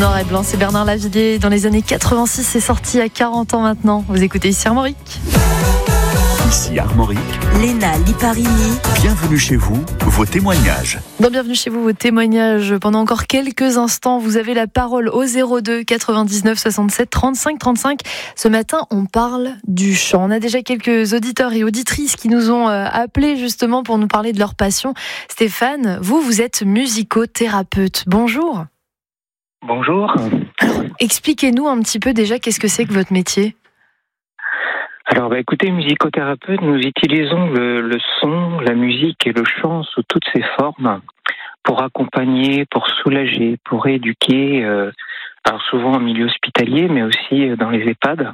Noir et blanc, c'est Bernard Lavilliers. Dans les années 86, c'est sorti à 40 ans maintenant. Vous écoutez ici Armorique. Ici Armorique. Léna Liparini. Bienvenue chez vous, vos témoignages. Bienvenue chez vous, vos témoignages. Pendant encore quelques instants, vous avez la parole au 02 99 67 35 35. Ce matin, on parle du chant. On a déjà quelques auditeurs et auditrices qui nous ont appelés justement pour nous parler de leur passion. Stéphane, vous êtes musicothérapeute. Bonjour. Bonjour. Alors, expliquez-nous un petit peu déjà qu'est-ce que c'est que votre métier. Alors, écoutez, musicothérapeute, nous utilisons le son, la musique et le chant sous toutes ses formes pour accompagner, pour soulager, pour éduquer, alors souvent en milieu hospitalier, mais aussi dans les EHPAD,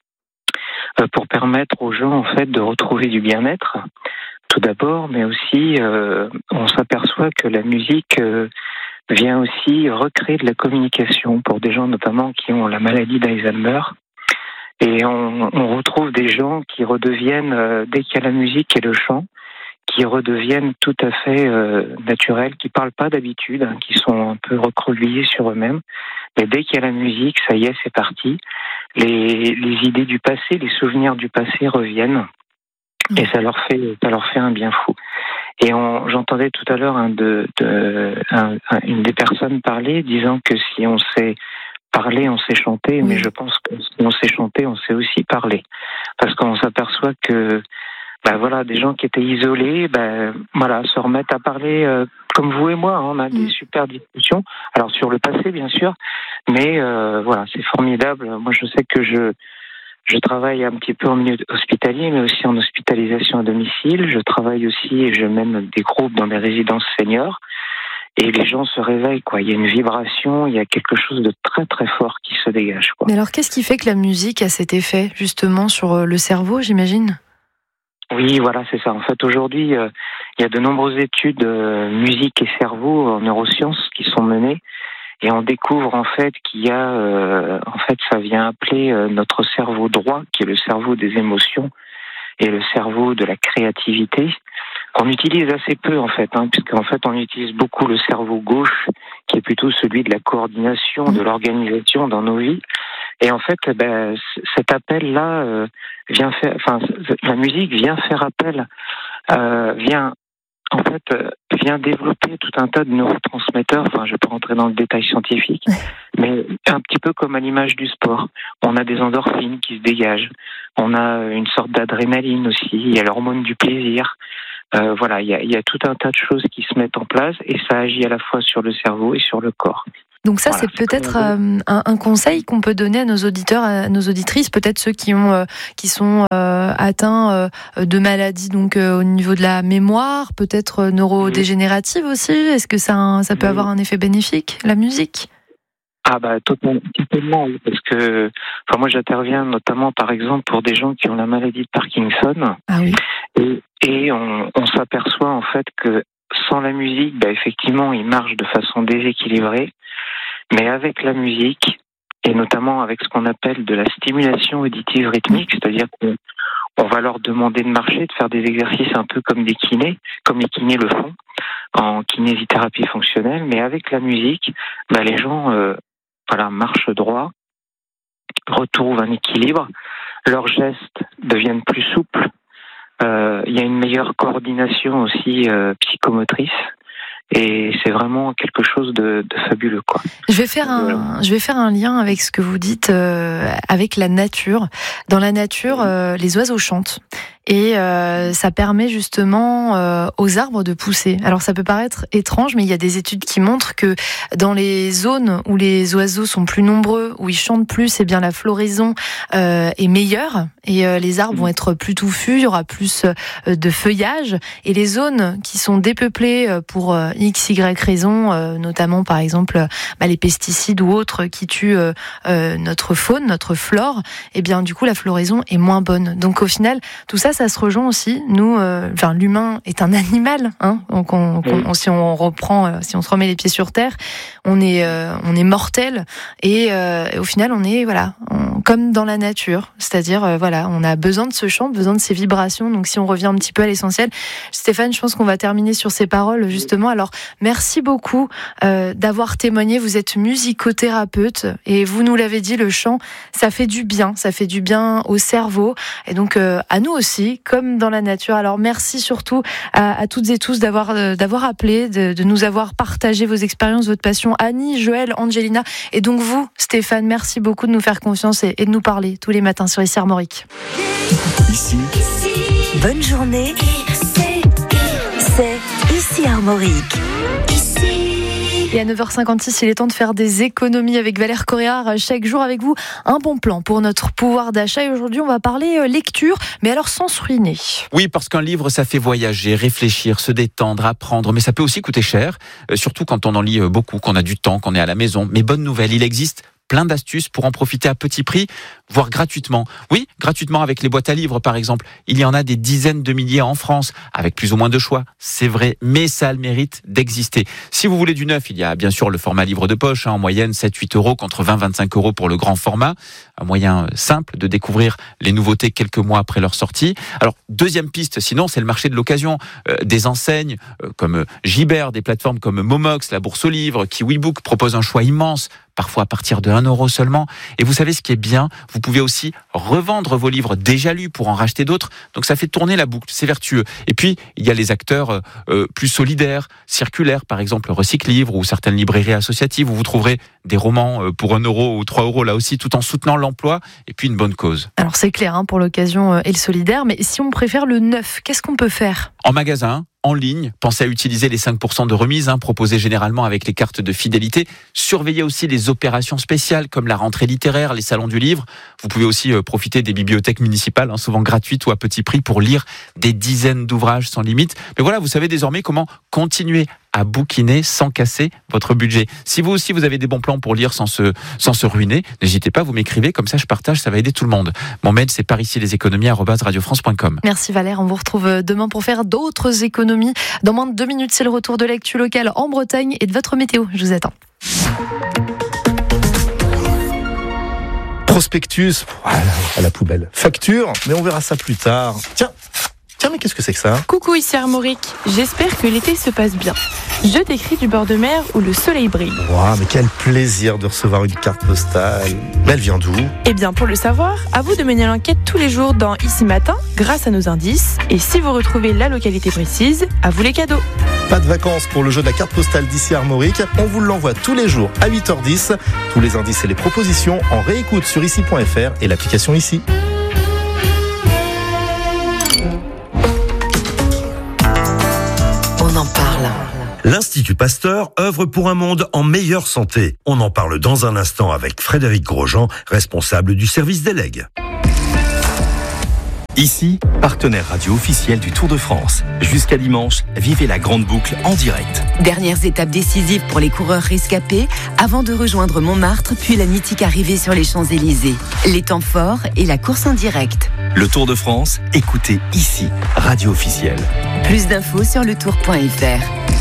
pour permettre aux gens, en fait, de retrouver du bien-être, tout d'abord, mais aussi, on s'aperçoit que la musique vient aussi recréer de la communication pour des gens notamment qui ont la maladie d'Alzheimer. Et on retrouve des gens qui redeviennent, dès qu'il y a la musique et le chant, qui redeviennent tout à fait naturels, qui parlent pas d'habitude, qui sont un peu recroquevillés sur eux-mêmes. Mais dès qu'il y a la musique, ça y est, c'est parti. Les idées du passé, les souvenirs du passé reviennent. Et ça leur fait un bien fou. Et j'entendais tout à l'heure une des personnes parler, disant que si on sait parler, on sait chanter, mais je pense que si on sait chanter, on sait aussi parler. Parce qu'on s'aperçoit que, des gens qui étaient isolés, se remettent à parler comme vous et moi. On a des super discussions. Alors sur le passé, bien sûr, mais c'est formidable. Moi, je sais que je travaille un petit peu en milieu hospitalier, mais aussi en hospitalisation à domicile. Je travaille aussi et je mène des groupes dans des résidences seniors. Et les gens se réveillent, quoi. Il y a une vibration, il y a quelque chose de très très fort qui se dégage, quoi. Mais alors, qu'est-ce qui fait que la musique a cet effet, justement, sur le cerveau, j'imagine ? Oui, voilà, c'est ça. En fait, aujourd'hui, il y a de nombreuses études musique et cerveau en neurosciences qui sont menées. Et on découvre, en fait, qu'il y a... ça vient appeler notre cerveau droit, qui est le cerveau des émotions, et le cerveau de la créativité, qu'on utilise assez peu en fait, puisqu'en fait on utilise beaucoup le cerveau gauche, qui est plutôt celui de la coordination, de l'organisation dans nos vies. Et en fait, cet appel-là la musique vient faire appel, vient développer tout un tas de neurotransmetteurs. Enfin, je vais pas rentrer dans le détail scientifique, mais un petit peu comme à l'image du sport. On a des endorphines qui se dégagent. On a une sorte d'adrénaline aussi. Il y a l'hormone du plaisir. Il y a tout un tas de choses qui se mettent en place et ça agit à la fois sur le cerveau et sur le corps. Donc ça, c'est peut-être un conseil qu'on peut donner à nos auditeurs, à nos auditrices, peut-être ceux qui sont atteints de maladies donc au niveau de la mémoire, peut-être neurodégénérative aussi. Est-ce que ça peut avoir un effet bénéfique, la musique ? Totalement, oui, parce que moi j'interviens notamment par exemple pour des gens qui ont la maladie de Parkinson. Ah oui. Et on s'aperçoit en fait que sans la musique, effectivement, ils marchent de façon déséquilibrée. Mais avec la musique, et notamment avec ce qu'on appelle de la stimulation auditive rythmique, c'est-à-dire qu'on va leur demander de marcher, de faire des exercices un peu comme des kinés, comme les kinés le font, en kinésithérapie fonctionnelle, mais avec la musique, les gens marchent droit, retrouvent un équilibre, leurs gestes deviennent plus souples, il y a une meilleure coordination aussi psychomotrice. Et c'est vraiment quelque chose de fabuleux, quoi. Je vais faire un lien avec ce que vous dites, avec la nature. Dans la nature, les oiseaux chantent. Et ça permet justement aux arbres de pousser. Alors ça peut paraître étrange, mais il y a des études qui montrent que dans les zones où les oiseaux sont plus nombreux, où ils chantent plus, bien la floraison est meilleure et les arbres vont être plus touffus, il y aura plus de feuillage. Et les zones qui sont dépeuplées pour X, Y raison, notamment par exemple les pesticides ou autres qui tuent notre faune, notre flore, bien du coup la floraison est moins bonne. Donc au final, tout ça se rejoint aussi. Nous, l'humain est un animal, donc si on reprend, si on se remet les pieds sur terre, on est mortel et au final on est comme dans la nature. C'est-à-dire, voilà, on a besoin de ce chant, besoin de ces vibrations. Donc, si on revient un petit peu à l'essentiel, Stéphane, je pense qu'on va terminer sur ces paroles, justement. Alors, merci beaucoup d'avoir témoigné. Vous êtes musicothérapeute et vous nous l'avez dit, le chant, ça fait du bien au cerveau et donc à nous aussi, comme dans la nature. Alors, merci surtout à toutes et tous d'avoir appelé, de nous avoir partagé vos expériences, votre passion. Annie, Joël, Angelina et donc vous, Stéphane, merci beaucoup de nous faire confiance et de nous parler tous les matins sur ICI Armorique. Ici, bonne journée. C'est ICI Armorique. Et à 9h56, il est temps de faire des économies avec Valère Coréard. Chaque jour avec vous, un bon plan pour notre pouvoir d'achat. Et aujourd'hui, on va parler lecture, mais alors sans se ruiner. Oui, parce qu'un livre, ça fait voyager, réfléchir, se détendre, apprendre. Mais ça peut aussi coûter cher, surtout quand on en lit beaucoup, qu'on a du temps, qu'on est à la maison. Mais bonne nouvelle, il existe plein d'astuces pour en profiter à petit prix, voire gratuitement. Oui, gratuitement avec les boîtes à livres, par exemple. Il y en a des dizaines de milliers en France, avec plus ou moins de choix. C'est vrai, mais ça a le mérite d'exister. Si vous voulez du neuf, il y a bien sûr le format livre de poche, en moyenne 7-8 euros contre 20-25 euros pour le grand format. Un moyen simple de découvrir les nouveautés quelques mois après leur sortie. Alors, deuxième piste, sinon, c'est le marché de l'occasion. Des enseignes comme Gibert, des plateformes comme Momox, la Bourse aux livres, KiwiBook proposent un choix immense, parfois à partir de 1 euro seulement. Et vous savez ce qui est bien, vous pouvez aussi revendre vos livres déjà lus pour en racheter d'autres. Donc ça fait tourner la boucle, c'est vertueux. Et puis, il y a les acteurs plus solidaires, circulaires, par exemple Recycle-Livre ou certaines librairies associatives où vous trouverez des romans pour 1 euro ou 3 euros là aussi, tout en soutenant l'emploi et puis une bonne cause. Alors c'est clair pour l'occasion et le solidaire, mais si on préfère le neuf, qu'est-ce qu'on peut faire ? En magasin, en ligne, pensez à utiliser les 5% de remise proposés généralement avec les cartes de fidélité. Surveillez aussi les opérations spéciales comme la rentrée littéraire, les salons du livre. Vous pouvez aussi profiter des bibliothèques municipales, souvent gratuites ou à petit prix, pour lire des dizaines d'ouvrages sans limite. Mais voilà, vous savez désormais comment continuer à bouquiner sans casser votre budget. Si vous aussi vous avez des bons plans pour lire sans se ruiner, n'hésitez pas, vous m'écrivez, comme ça je partage, ça va aider tout le monde. Mon mail c'est pariciesleséconomies@radiofrance.com. Merci Valère, on vous retrouve demain pour faire d'autres économies. Dans moins de 2 minutes, c'est le retour de l'actu locale en Bretagne et de votre météo. Je vous attends. Prospectus, à la poubelle. Facture, mais on verra ça plus tard. Tiens, mais qu'est-ce que c'est que ça ? Coucou, ici Armorique. J'espère que l'été se passe bien. Je t'écris du bord de mer où le soleil brille. Wow, mais quel plaisir de recevoir une carte postale. Mais elle vient d'où ? Eh bien, pour le savoir, à vous de mener l'enquête tous les jours dans Ici Matin, grâce à nos indices. Et si vous retrouvez la localité précise, à vous les cadeaux. Pas de vacances pour le jeu de la carte postale d'ICI Armorique. On vous l'envoie tous les jours à 8h10. Tous les indices et les propositions en réécoute sur ici.fr et l'application ICI. On en parle. L'Institut Pasteur œuvre pour un monde en meilleure santé. On en parle dans un instant avec Frédéric Grosjean, responsable du service des legs. Ici, partenaire radio officiel du Tour de France. Jusqu'à dimanche, vivez la grande boucle en direct. Dernières étapes décisives pour les coureurs rescapés avant de rejoindre Montmartre, puis la mythique arrivée sur les Champs-Élysées. Les temps forts et la course en direct. Le Tour de France, écoutez ici, radio officielle. Plus d'infos sur letour.fr.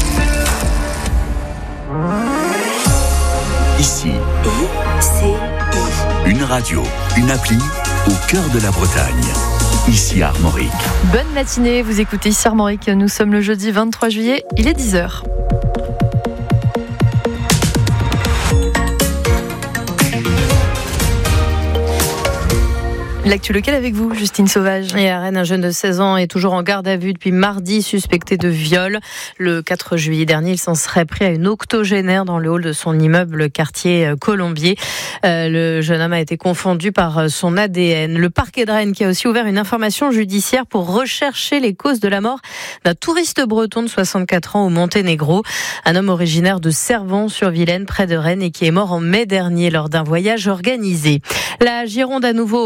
Ici, ICI. une radio, une appli au cœur de la Bretagne. Ici Armorique. Bonne matinée, vous écoutez ICI Armorique. Nous sommes le jeudi 23 juillet, il est 10h. L'actu locale avec vous, Justine Sauvage. Et à Rennes, un jeune de 16 ans est toujours en garde à vue depuis mardi, suspecté de viol. Le 4 juillet dernier, il s'en serait pris à une octogénaire dans le hall de son immeuble quartier Colombier. Le jeune homme a été confondu par son ADN. Le parquet de Rennes qui a aussi ouvert une information judiciaire pour rechercher les causes de la mort d'un touriste breton de 64 ans au Monténégro. Un homme originaire de Servan-sur-Vilaine, près de Rennes, et qui est mort en mai dernier lors d'un voyage organisé. La Gironde à nouveau au proie au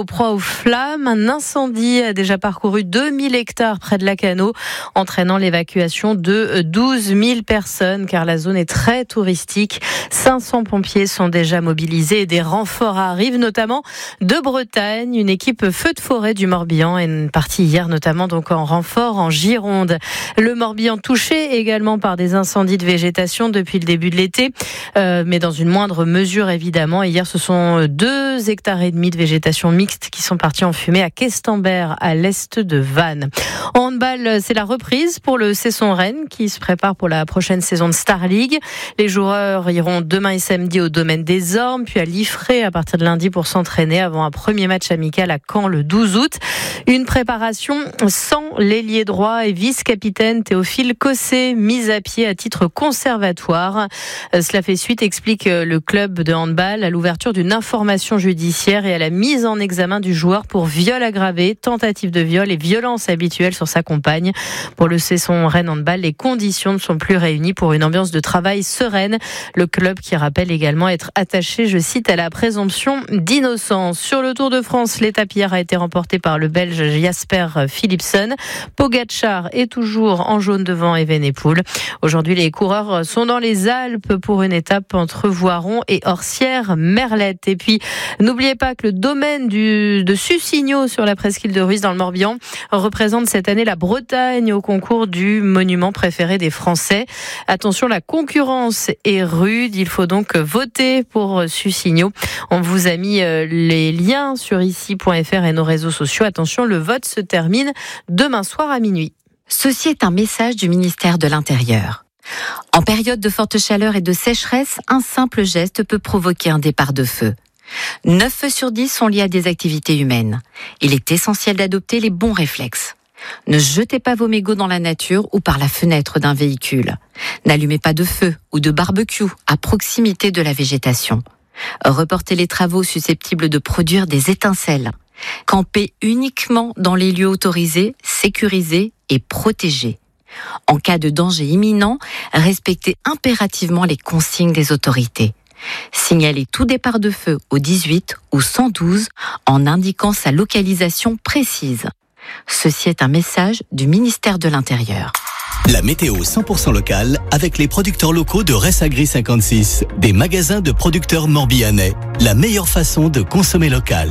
flammes. Un incendie a déjà parcouru 2000 hectares près de Lacanau, entraînant l'évacuation de 12 000 personnes, car la zone est très touristique. 500 pompiers sont déjà mobilisés et des renforts arrivent, notamment de Bretagne. Une équipe feu de forêt du Morbihan est partie hier, notamment donc en renfort en Gironde. Le Morbihan touché également par des incendies de végétation depuis le début de l'été, mais dans une moindre mesure évidemment. Et hier, ce sont 2,5 hectares de végétation mixte qui sont partis en fumée à Questembert, à l'est de Vannes. En handball, c'est la reprise pour le Cesson Rennes qui se prépare pour la prochaine saison de Star League. Les joueurs iront demain et samedi au Domaine des Ormes, puis à Liffré à partir de lundi pour s'entraîner avant un premier match amical à Caen le 12 août. Une préparation sans l'ailier droit et vice-capitaine Théophile Cossé, mis à pied à titre conservatoire. Cela fait suite, explique le club de handball, à l'ouverture d'une information judiciaire et à la mise en examen du joueur pour viol aggravé, tentative de viol et violence habituelle sur sa compagne. Pour le Cesson Rennes Handball, les conditions ne sont plus réunies pour une ambiance de travail sereine. Le club qui rappelle également être attaché, je cite, à la présomption d'innocence. Sur le Tour de France, l'étape hier a été remportée par le Belge Jasper Philipsen. Pogacar est toujours en jaune devant Evenepoel. Aujourd'hui, les coureurs sont dans les Alpes pour une étape entre Voiron et Orsières-Merlette. Et puis, n'oubliez pas que le domaine de Sussigno sur la presqu'île de Ruisse dans le Morbihan représente cette année la Bretagne au concours du monument préféré des Français. Attention, la concurrence est rude. Il faut donc voter pour Sussigno. On vous a mis les liens sur ici.fr et nos réseaux sociaux. Attention, le vote se termine demain soir à minuit. Ceci est un message du ministère de l'Intérieur. En période de forte chaleur et de sécheresse, un simple geste peut provoquer un départ de feu. 9 feux sur 10 sont liés à des activités humaines. Il est essentiel d'adopter les bons réflexes. Ne jetez pas vos mégots dans la nature ou par la fenêtre d'un véhicule. N'allumez pas de feu ou de barbecue à proximité de la végétation. Reportez les travaux susceptibles de produire des étincelles. Campez uniquement dans les lieux autorisés, sécurisés et protégés. En cas de danger imminent, respectez impérativement les consignes des autorités. Signalez tout départ de feu au 18 ou 112 en indiquant sa localisation précise. Ceci est un message du ministère de l'Intérieur. La météo 100% locale avec les producteurs locaux de Ressagri 56, des magasins de producteurs morbihanais. La meilleure façon de consommer local.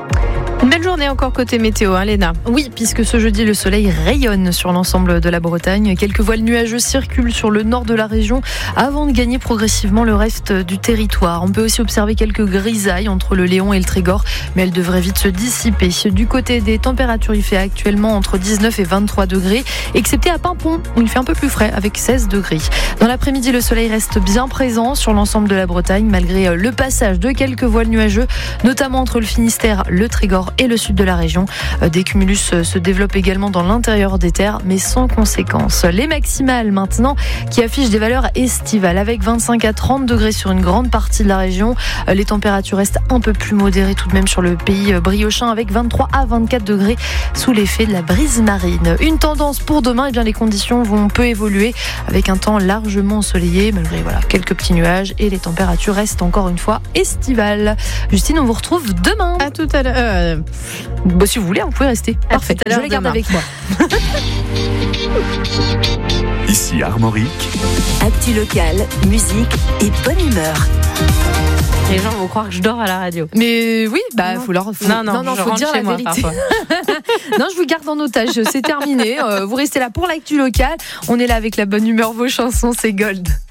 Une belle journée encore côté météo, hein, Léna. Oui, puisque ce jeudi, le soleil rayonne sur l'ensemble de la Bretagne. Quelques voiles nuageux circulent sur le nord de la région avant de gagner progressivement le reste du territoire. On peut aussi observer quelques grisailles entre le Léon et le Trégor, mais elles devraient vite se dissiper. Du côté des températures, il fait actuellement entre 19 et 23 degrés, excepté à Pimpon, où il fait un peu plus frais, avec 16 degrés. Dans l'après-midi, le soleil reste bien présent sur l'ensemble de la Bretagne, malgré le passage de quelques voiles nuageux, notamment entre le Finistère, le Trégor et le sud de la région. Des cumulus se développent également dans l'intérieur des terres, mais sans conséquence. Les maximales maintenant, qui affichent des valeurs estivales, avec 25 à 30 degrés sur une grande partie de la région. Les températures restent un peu plus modérées tout de même sur le pays briochin, avec 23 à 24 degrés sous l'effet de la brise marine. Une tendance pour demain, eh bien les conditions vont peu évoluer, avec un temps largement ensoleillé, malgré quelques petits nuages, et les températures restent encore une fois estivales. Justine, on vous retrouve demain. À tout à l'heure. Si vous voulez, vous pouvez rester. Parfait. Je les garde avec moi. Ici Armorique. Actu local, musique et bonne humeur. Les gens vont croire que je dors à la radio. Mais oui, faut leur. Non, faut dire la vérité. Non, je vous garde en otage. C'est terminé. Vous restez là pour l'actu locale. On est là avec la bonne humeur. Vos chansons, c'est gold.